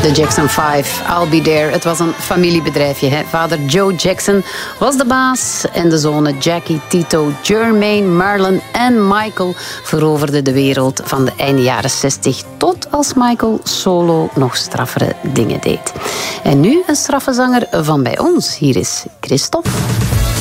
De Jackson 5, I'll Be There. Het was een familiebedrijfje. Hè? Vader Joe Jackson was de baas en de zonen Jackie, Tito, Jermaine, Marlon en Michael veroverden de wereld van de einde jaren 60 tot als Michael solo nog straffere dingen deed. En nu een straffe zanger van bij ons. Hier is Christophe.